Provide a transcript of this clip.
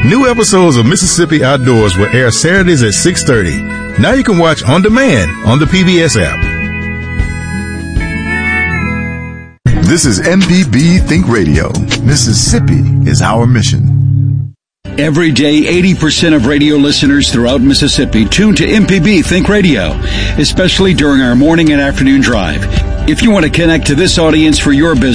New episodes of Mississippi Outdoors will air Saturdays at 6:30. Now you can watch on demand on the PBS app. This is MPB Think Radio. Mississippi is our mission. Every day, 80% of radio listeners throughout Mississippi tune to MPB Think Radio, especially during our morning and afternoon drive. If you want to connect to this audience for your business,